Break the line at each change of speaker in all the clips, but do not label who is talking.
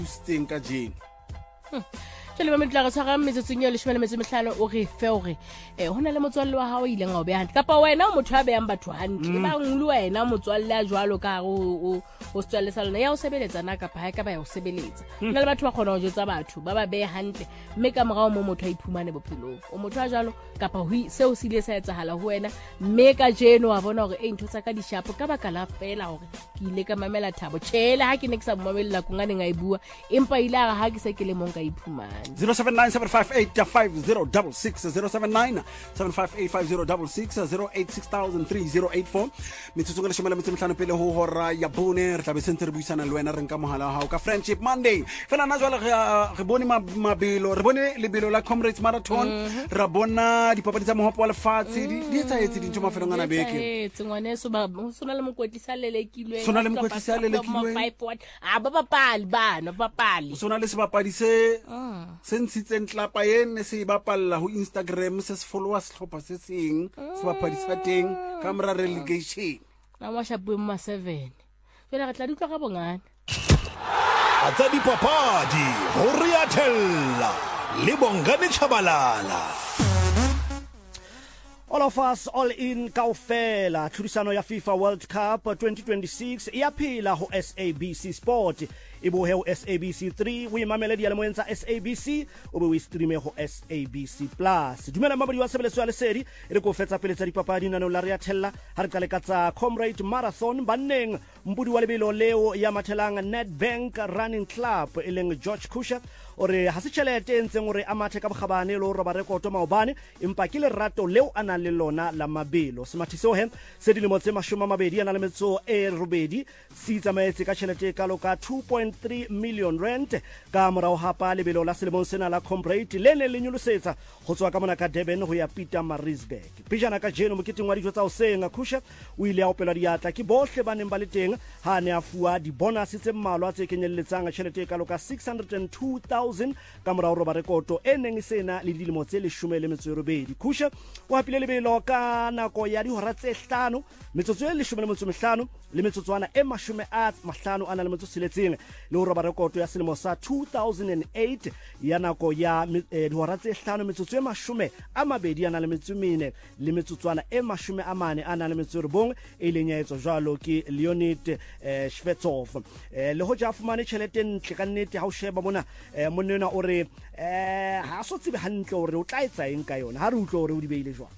boosting ka jeno
Jale ba metla go tshwara metsotso le 15 o re fe hore hona le motswalle wa hao ile nga o beha kapa wena o motho a beyang batho hantle ba ngulu wena motswalle a jwalo ka o setswalle sa lona ya o sebeletsa na kapa ha ka ba ya o sebeletsa hona le batho ba kgona ho jotsa batho ba ba beha hantle mme ka morao mo motho a iphumane bophelong o motho a jwalo kapa seo se ile sa etsahala ho wena mme ka jeno wa bona hore ntho tsa ka dishapo ka baka la fela hore ke ile ka mamela Thabo tshela ha ke ne ke sa mamela kungane nga ibua empa ile a ha ke se ke le monka iphumane
079758506 0785066 metsotso le shomela metsemhlano pele ho hora ya bone re tla be sentse re buisana le wena re nka mohala wa hao ka Friendship Monday fela na jwale re bone mabelo re bone lebelo la Comrades Marathon ra bona dipapadi tsa mohopo wa lefatshe di etsaetse dintho mafelong ana beke
ngwaneso ba sona le mokotlisa lelekilwe
sona le mokotlisa lelekilwe
ba bapali bana bapali
sona le sebapadi se ntshitseng tlapa ene se bapalla ho Instagram se followers tlhopha se seng se bapadi sa teng ka mora relegation
na wa shapo ma 7 fela re tla di tloga bongana
atsa dipapadi ho riathella le Bongani Chabalala. All of us all in kaofela tlhodisano ya FIFA World Cup 2026 iaphila ho SABC Sport ibuhe ho SABC 3 uyimamele dialemoeng tsa SABC o be o streame ho SABC Plus dumela mabadi wa sebeletso ya lesedi e re go fetsa pele tsa dipapadi nano la riathella ha re qale ka tsa Comrade Marathon banneng mbudi wa lebelo leo ya mathelang Nedbank Running Club eleng George Kusha ore ha se tšhelete entseng ore a mathe ka bogabane le ro ba rekoto maobane empa ke le rato leo ana le lona la mabelo semathise he se dilemo tse 20 ana le metso e robedi se tsamaetse ka tšhelete ka loka 2.3 million rand ka morao hapa lebelo la selemo sena la Comrade le ne le nyolosetsa go tswa ka mona ka Durban go ya Pietermaritzburg pejana ka jeno moketeng wa dijo tsa o senga Khusha o ile a opela diatla ke bohle ba neng ba le teng ha ne a fuwa di bonus tse mmalwa tse kenyelletsang tšhelete ka loka 602,000 ka morao ro ba rekoto e neng sena le dilemo tse 18 Khusha o hapile lebelo ka nako ya dihora tse 5 metsotso e 15 le metsotswana e 50 ana le metsotso seletseng le ro ba rekoto ya selemo sa 2008 ya nako ya dihora tse 5 metsotso e 20 ana le metsomene le metsotswana e 40 ana le metsorobong e lenyaetso jwalo ke Leonid Shvetsov le ho ja fumane tšhelete ntle ka nnete ha o sheba bona monena ore ha so tsebe hantle ore o tla etsa eng ka yona ha re utlo ore o di beile jwa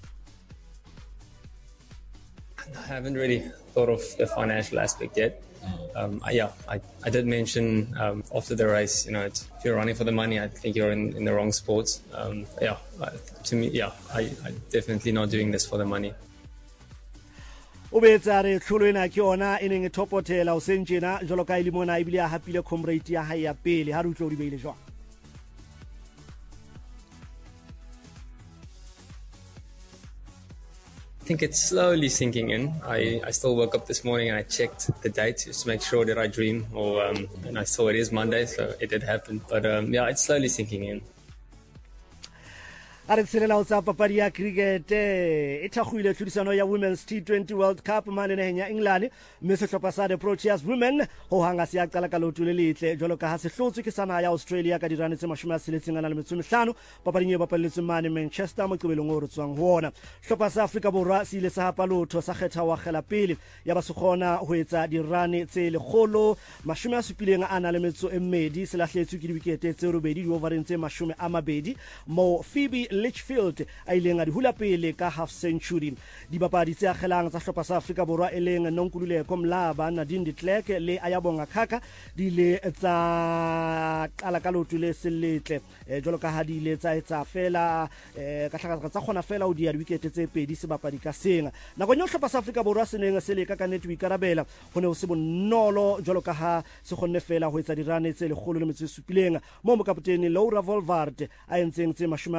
I haven't really thought of the financial aspect yet. I did mention after the race, if you're running for the money, I think you're in the wrong sports. To me, I definitely not doing this for the money.
O betsa re tlholo ena ke ona e neng e thopotela o sentjena jolo ka ile mona e bile a hapile Comrade ya hae ya pele ha re utlo di beile jwa
I think it's slowly sinking in. I still woke up this morning and I checked the date just to make sure that I dream and I saw it is Monday, so it did happen. But it's slowly sinking in.
a re tselela o tsa papadi ya cricket e thagwile tlhodisano ya Women's T20 World Cup mane naheng ya England mme sehlopha sa the Proteas Women ho hanga se ya qala ka lotu le letle jolo ka ha se hlotswe ke sana ya Australia ka dirane tse 35 papading e bapalletsweng mane Manchester mo qobelong o rotswang ho ona sehlopha sa Afrika Borwa se ile sa hapa lotho sa kgetha wa khela pele ya ba se gona ho etsa dirane tse 170 ana le metso e mmedi se lahletswe ke diwicket tse robedi di overeng tse 20 mo Phoebe Litchfield a ileng a di hula pele ka half century dibapadi tse akgelang tsa hlopa sa Afrika Borwa eleng Nonkululeko Mlaba Nadine de Klerk le Ayabonga Khaka di le tsa qala ka lotu le seletle jolo ka ha di le tsa etsa fela ka tlhaka tsa khona fela o di ya wicket tse pedi se bapadi ka senga nako nyo hlopa sa Afrika Borwa se neng se le ka net ikarabela hone o se bonolo jolo ka ha se khonne fela ho etsa dirane tse 170 mo mo kapteni Laura Volvard a entseng tse 40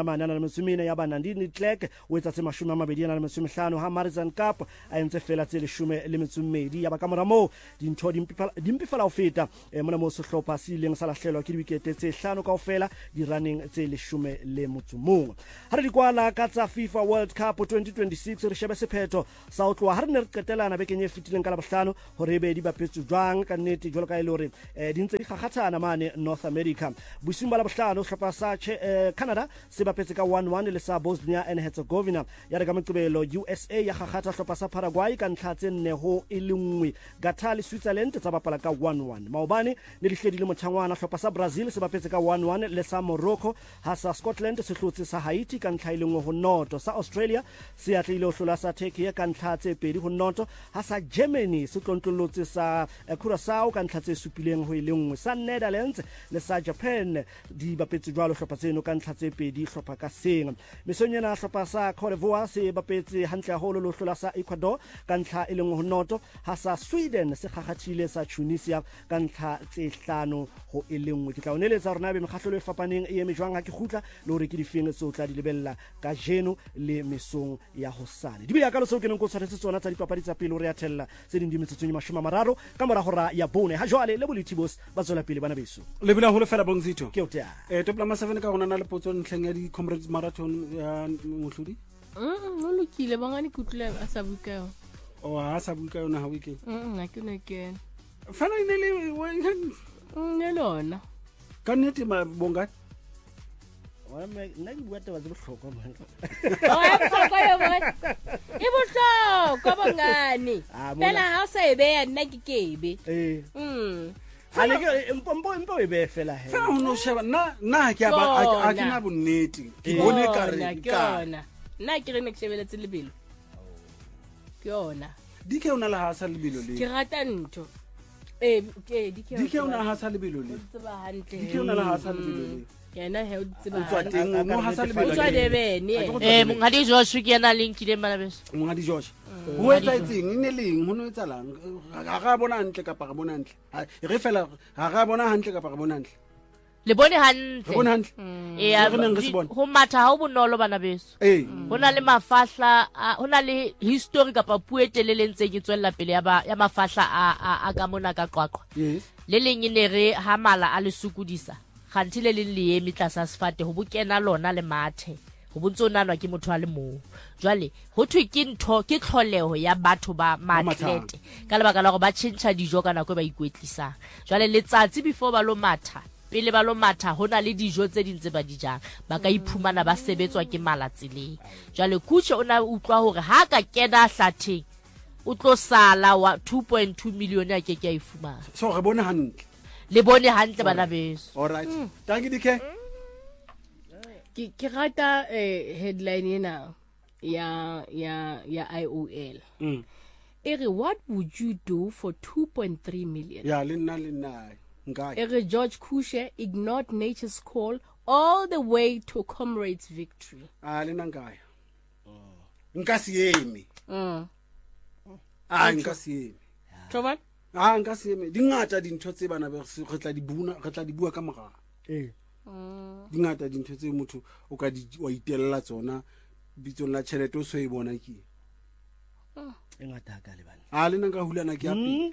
metsomene ya ba Nandini Clerk o etsa tse 25 ha Marizan Cup a entse fela tse 12 ya ba ka mora mo dintho di mpefala ho feta mona mo sehlopha se ileng sa lahlelwa ke diwikete tse 5 kaofela di running tse 11 ha re di kwala ka tsa FIFA World Cup 2026 re shebe sephetho sa o tloa ha re ne re qetelana bekeng e fetileng ka la bohlano hore be di bapetse jwang ka nnete jwalo ka ile hore di ntse di kgakgathana mane North America buising ba la bohlano sehlopha sa Canada se bapetse ka 1-1 le sa Bosnia and Herzegovina ya re ka moqebelo USA ya kgakgatha sehlopha sa Paraguay ka ntlha tse 4-1 Qatar le Switzerland tsa bapala ka 1-1 maobane le dihledi le mothangwana sehlopha sa Brazil se bapetse ka 1-1 le sa Morocco ha sa Scotland se hlotse sa Haiti ka ntlha ile ho noto sa Australia se atlile ho hlola sa Turkey ka ntlha tse 2-0 ha sa Germany se tlontlolotse sa Curaçao ka ntlha tse 7-1 sa Netherlands le sa Japan di bapetse jwalo hlopha tseno ka ntlha tse 2 hlopha ka seng mesonyana hlopha sa Cote d'Ivoire se bapetse hantle haholo lo hlola sa Ecuador ka ntlha ile ho noto ha sa Sweden se kgakgathile sa Tunisia ka ntlha tse 5-1 ke tla o neletsa rona be mekgahlelo e fapaneng e eme jwang ha ke khutla le hore ke difeng tse o tla di lebella ka jeno le mesong ya hosane di be ya ka lo se o keneng go tshwaretse tsona tsa dipapadi tsa pele o re athella se ding di metsotso 30 ka mora hora ya bone ha jwale le bolithibos ba tswela pele bana beso
le bila hole fela bongzito
ke o tea
Toplama 7 ka gona na le potso ntlheng ya di Comrades Marathon ya mohlodi
o lokile bangane kutlula a sa buka
o ha sa buka yona ha weekend
nna ke ne ke
fana ine le
ne lona
ka nnete ma bonga
nna ke bua taba tse bohlokwa man
e bohlokwa bangane fela ha o sa ebe ya nna ke kebe
ale ke mpo e be fela he
fa uno sheba na ke a ke na bonnete ke bone ka re ka
nna ke re ne ke shebeletse lebelo ke yona
di ke ona la ha sa lebelo le
ke rata ntho
di ke ona ha sa lebelo le
tseba hantle
di ke ona la ha sa lebelo le
yena he o tseba
tswa teng mo ha sa lebelo
o tswa debene
mongadi Josh ke yana linkile mana beso
mongadi Josh ho etsa etseng ine leng ho no etsalang ga ga bona hantle kapa ga bona hantle re fela ga ga bona hantle kapa ga bona hantle
le bone hantle
re bona hantle
ho matha ha o bonolo bana beso hona le mafahla hona le history kapa puetele le ntse ke tswella pele ya mafahla a ka mona ka qwaqwa le leng ne re ha mala a le sukudisa khantile le le emi tlasa sefate ho bokena lona le mathe ho bontso nanwa ke motho a le mo jwale ho thwe ke ntho ke tlholeho ya batho ba maatlete ka lebaka la go ba tshintsa dijo ka nako ba ikwetlisang jwale letsatsi before ba lo matha pele ba lo matha hona le dijo tse dintse ba dijang ba ka iphumana ba sebetswa ke mala tseleng jwale kutshe ona utlwa hore ha ka kena hlatheng o tlo sala wa 2.2 million ya ke a ifumana
so re bone hantle
le bone hantle bana beso
all right thank you dike
ke rata headline ena ya IOL ere what would you do for 2.3 million
ya le nna ngai
ere George Kushe ignored nature's call all the way to Comrades victory
le nna ngai nka sieme nka sieme
Trovan
nka sieme dingata dintho tse bana ba re tla di bua ka moraga dingata dintho tse motho o ka di wa itella tsona bitsong la tšhelete o so e bona ke
e ngata ka le bana
le nna nka hulana ke ya pele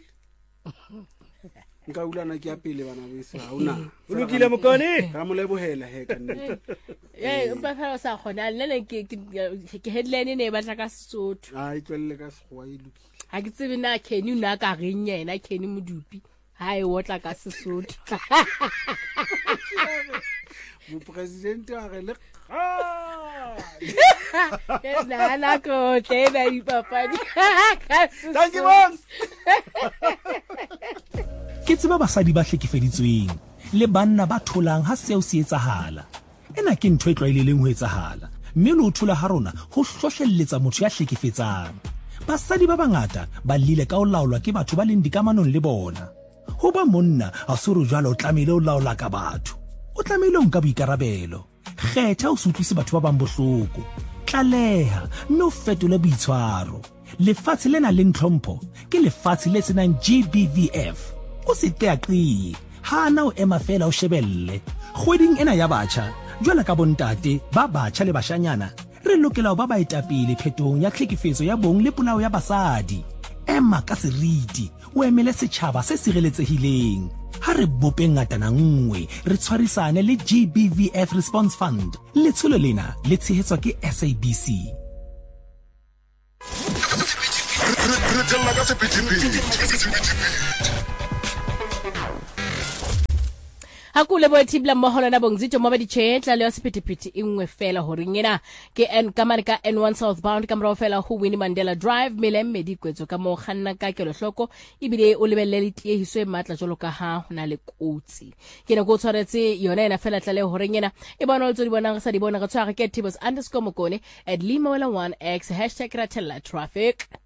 nka hulana ke ya pele bana ba se ha ona
o lokile mokone
ka mo lebohela he ka nne
mpa fa sa khona le ke headline ne ba tla ka Sesotho
e tlwelle ka sekgowa e lokile
ha ke tsebe na Kenny una ka reng yena Kenny Modupi ha e wotla ka Sesotho
mo president a re le
ke na ko tena dipapadi
thank you boss
ke tseba basadi ba hlekefeditsweng le banna ba tholang ha seo se etsahala ena ke ntho e tlwaeleleng ho etsahala mme le ho thola ha rona ho hlohlelletsa motho ya hlekefetsang basadi ba bangata ba lile ka o laolwa ke batho ba leng dikamanong le bona ho ba monna ha se re jwalo o tlamehile o laola ka batho o tlamehile o nka boikarabelo kgetha o se utlwise batho ba bang bohloko tlaleha mme o fetole boitshwaro lefatshe le nang le tlhompho ke lefatshe le senang GBVF o se teaqi hana o ema fela o shebelle kgweding ena ya batjha jwala ka bontate ba batjha le bashanyana re lokela ho ba baetapele phetong ya tlhekefetso ya bong le polao ya basadi. Ema ka seriti o emele setjhaba se sireletsehileng. Ha re bope ngatana nngwe re tshwarisane le GBVF Response Fund. Letsholo lena le tshehetswa ke SABC.
Hakule bo tibla mohola na bongzito mo ba di tshentla le sephetephete engwe fela ho ringena ke kamane ka N1 southbound ka mora fela ho Winnie Mandela Drive melemme di kwetso ka mo khanna ka kelo hloko ibile o lebelle le tiehiso e matla jolo ka ha hona le kotsi ke na go tshwaretse yona ena fela tlale ho ringena e bona o tso di bona sa di bona ga tshwara ke @tibos_mokone @limawela1x #ratella traffic.